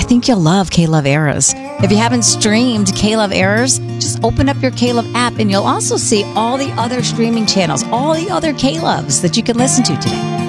think you'll love K-Love Eras. If you haven't streamed K-Love Eras, just open up your K-Love app and you'll also see all the other streaming channels, all the other K-Loves that you can listen to today.